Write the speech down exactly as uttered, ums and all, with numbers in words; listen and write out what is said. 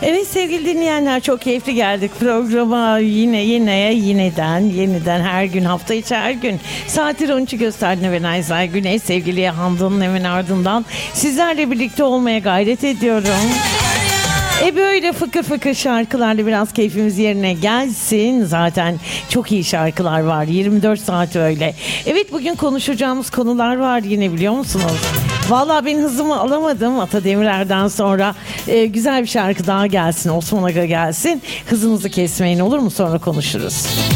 Evet sevgili dinleyenler, çok keyifli geldik programa. Yine yine yeniden yeniden her gün, hafta içi her gün saatleri on üçü gösterdiğine ve Nayzay Güney sevgili Handan'ın hemen ardından sizlerle birlikte olmaya gayret ediyorum. E böyle fıkır fıkır şarkılarla biraz keyfimiz yerine gelsin. Zaten çok iyi şarkılar var. yirmi dört saat öyle. Evet, bugün konuşacağımız konular var yine, biliyor musunuz? Vallahi ben hızımı alamadım. Ata Demirer'den sonra e, güzel bir şarkı daha gelsin. Osman Aga gelsin. Hızınızı kesmeyin, olur mu? Sonra konuşuruz.